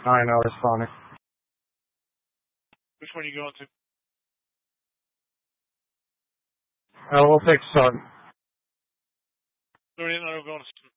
9 hours Sonic. Which one are you going to? We'll take Sun. We're going to